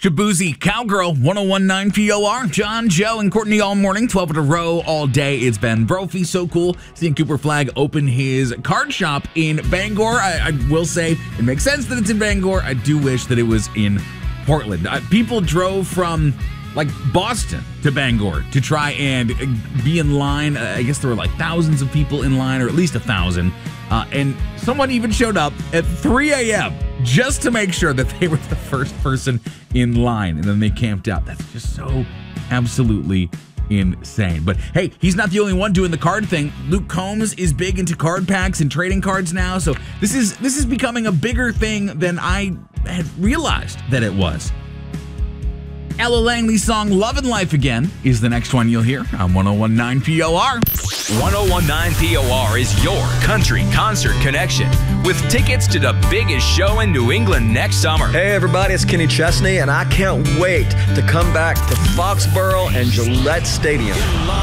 Shabuzi Cowgirl, 1019 POR. John, Joe, and Courtney all morning, 12 in a row all day. It's been Brophy. So cool seeing Cooper Flagg open his card shop in Bangor. I will say it makes sense that it's in Bangor. I do wish that it was in Portland. People drove from like Boston to Bangor to try and be in line. I guess there were like thousands of people in line, or at least 1,000. And someone even showed up at 3 a.m. just to make sure that they were the first person in line. And then they camped out. That's just so absolutely insane. But hey, he's not the only one doing the card thing. Luke Combs is big into card packs and trading cards now. So this is becoming a bigger thing than I had realized that it was. Ella Langley's song Love and Life Again is the next one you'll hear on 1019 POR. 1019 POR is your country concert connection with tickets to the biggest show in New England next summer. Hey everybody, it's Kenny Chesney, and I can't wait to come back to Foxborough and Gillette Stadium.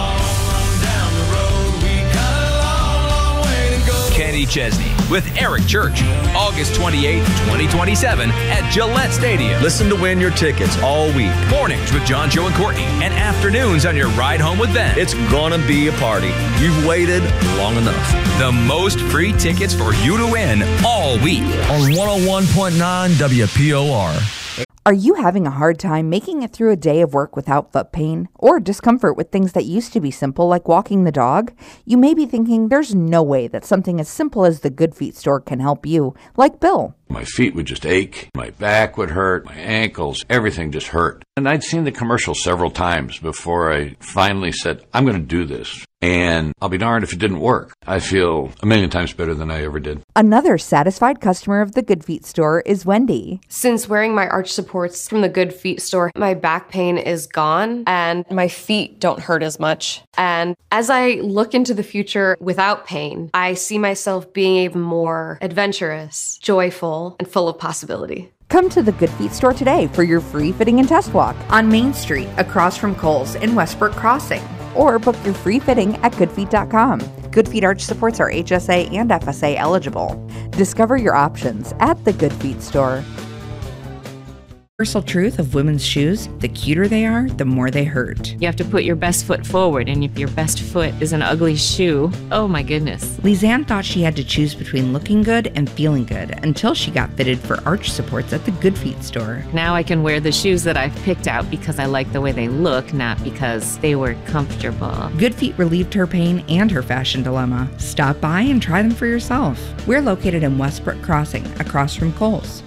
Kenny Chesney with Eric Church, August 28, 2027 at Gillette Stadium. Listen to win your tickets all week. Mornings with John, Joe, and Courtney, and afternoons on your ride home with Ben. It's gonna be a party. You've waited long enough. The most free tickets for you to win all week. On 101.9 WPOR. Are you having a hard time making it through a day of work without foot pain or discomfort with things that used to be simple like walking the dog? You may be thinking there's no way that something as simple as the Good Feet store can help you, like Bill. My feet would just ache, my back would hurt, my ankles, everything just hurt. And I'd seen the commercial several times before I finally said, I'm going to do this. And I'll be darned if it didn't work. I feel a million times better than I ever did. Another satisfied customer of the Good Feet store is Wendy. Since wearing my arch supports from the Good Feet store, my back pain is gone and my feet don't hurt as much. And as I look into the future without pain, I see myself being even more adventurous, joyful, and full of possibility. Come to the Good Feet store today for your free fitting and test walk on Main Street across from Kohl's in Westbrook Crossing. Or book your free fitting at goodfeet.com. Good Feet arch supports are HSA and FSA eligible. Discover your options at the Good Feet store. Universal truth of women's shoes: the cuter they are, the more they hurt. You have to put your best foot forward, and if your best foot is an ugly shoe, oh my goodness. Lizanne thought she had to choose between looking good and feeling good until she got fitted for arch supports at the Good Feet store. Now I can wear the shoes that I've picked out because I like the way they look, not because they were comfortable. Good Feet relieved her pain and her fashion dilemma. Stop by and try them for yourself. We're located in Westbrook Crossing, across from Kohl's.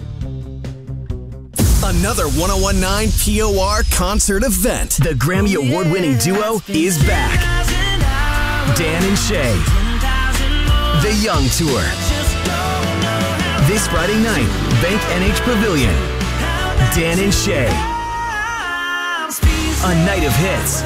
Another 1019 POR concert event. The Grammy Award-winning duo is back. Dan and Shay. The Young Tour. This Friday night, Bank NH Pavilion. Dan and Shay. A night of hits.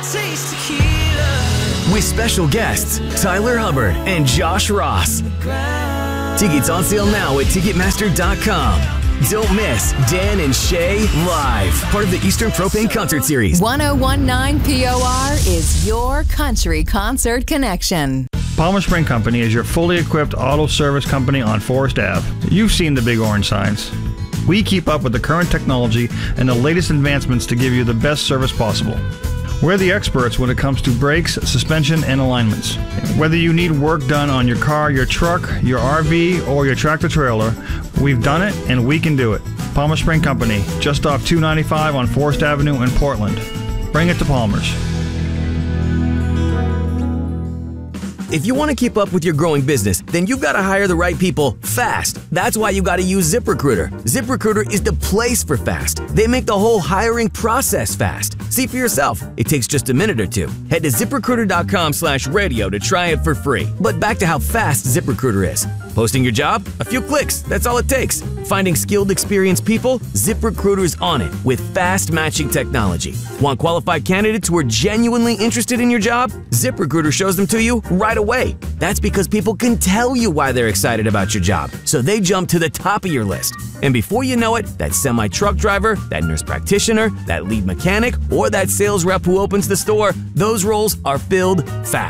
With special guests, Tyler Hubbard and Josh Ross. Tickets on sale now at Ticketmaster.com. Don't miss Dan and Shay live, part of the Eastern Propane Concert Series. 1019 POR is your country concert connection. Palmer Spring Company is your fully equipped auto service company on Forest Ave. You've seen the big orange signs. We keep up with the current technology and the latest advancements to give you the best service possible. We're the experts when it comes to brakes, suspension, and alignments. Whether you need work done on your car, your truck, your RV, or your tractor trailer, we've done it and we can do it. Palmer Spring Company, just off 295 on Forest Avenue in Portland. Bring it to Palmer's. If you want to keep up with your growing business, then you've got to hire the right people fast. That's why you got to use ZipRecruiter. ZipRecruiter is the place for fast. They make the whole hiring process fast. See for yourself. It takes just a minute or two. Head to ZipRecruiter.com/radio to try it for free. But back to how fast ZipRecruiter is. Posting your job? A few clicks. That's all it takes. Finding skilled, experienced people? ZipRecruiter's on it with fast matching technology. Want qualified candidates who are genuinely interested in your job? ZipRecruiter shows them to you right away. That's because people can tell you why they're excited about your job, so they jump to the top of your list. And before you know it, that semi-truck driver, that nurse practitioner, that lead mechanic, or that sales rep who opens the store, those roles are filled fast.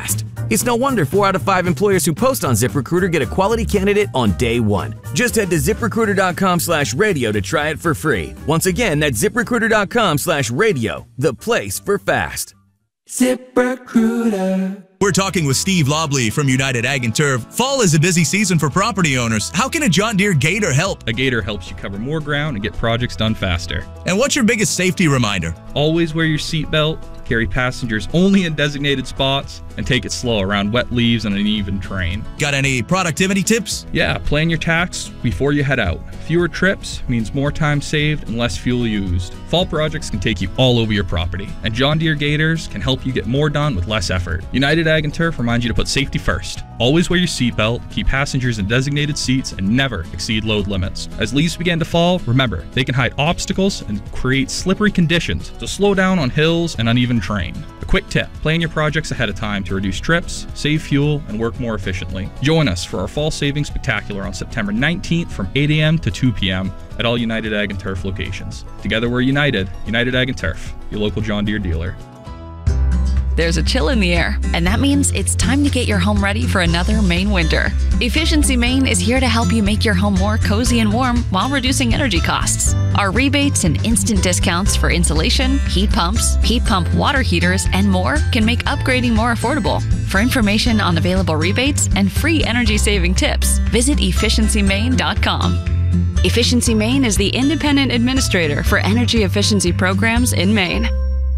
It's no wonder 4 out of 5 employers who post on ZipRecruiter get a quality candidate on day one. Just head to ZipRecruiter.com/radio to try it for free. Once again, that's ZipRecruiter.com/radio, the place for fast. ZipRecruiter. We're talking with Steve Lobley from United Ag and Turf. Fall is a busy season for property owners. How can a John Deere Gator help? A Gator helps you cover more ground and get projects done faster. And what's your biggest safety reminder? Always wear your seatbelt, carry passengers only in designated spots, and take it slow around wet leaves and uneven terrain. Got any productivity tips? Yeah, plan your tasks before you head out. Fewer trips means more time saved and less fuel used. Fall projects can take you all over your property, and John Deere Gators can help you get more done with less effort. United Ag and Turf reminds you to put safety first. Always wear your seatbelt, keep passengers in designated seats, and never exceed load limits. As leaves begin to fall, remember, they can hide obstacles and create slippery conditions, so slow down on hills and uneven terrain. A quick tip, plan your projects ahead of time to reduce trips, save fuel, and work more efficiently. Join us for our Fall Savings Spectacular on September 19th from 8 a.m. to 2 p.m. at all United Ag and Turf locations. Together we're united. United Ag and Turf, your local John Deere dealer. There's a chill in the air, and that means it's time to get your home ready for another Maine winter. Efficiency Maine is here to help you make your home more cozy and warm while reducing energy costs. Our rebates and instant discounts for insulation, heat pumps, heat pump water heaters, and more can make upgrading more affordable. For information on available rebates and free energy-saving tips, visit efficiencymaine.com. Efficiency Maine is the independent administrator for energy efficiency programs in Maine.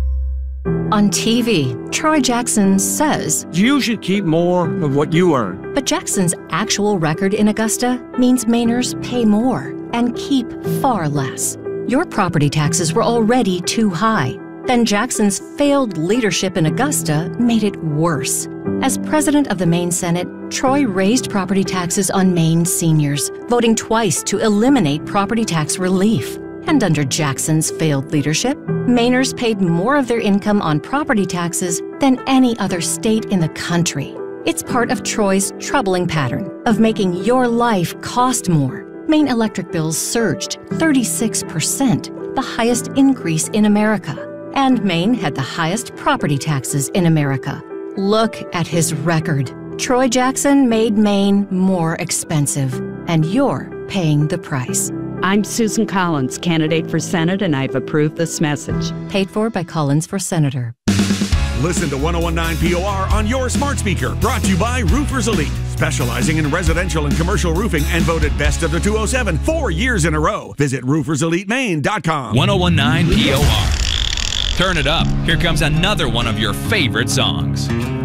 On TV, Troy Jackson says, "You should keep more of what you earn." But Jackson's actual record in Augusta means Mainers pay more and keep far less. Your property taxes were already too high. Then Jackson's failed leadership in Augusta made it worse. As president of the Maine Senate, Troy raised property taxes on Maine seniors, voting twice to eliminate property tax relief. And under Jackson's failed leadership, Mainers paid more of their income on property taxes than any other state in the country. It's part of Troy's troubling pattern of making your life cost more. Maine electric bills surged 36%, the highest increase in America. And Maine had the highest property taxes in America. Look at his record. Troy Jackson made Maine more expensive, and you're paying the price. I'm Susan Collins, candidate for Senate, and I've approved this message. Paid for by Collins for Senator. Listen to 1019 POR on your smart speaker. Brought to you by Roofers Elite, specializing in residential and commercial roofing and voted best of the 207 4 years in a row. Visit rooferselitemaine.com. 1019 POR. Turn it up. Here comes another one of your favorite songs.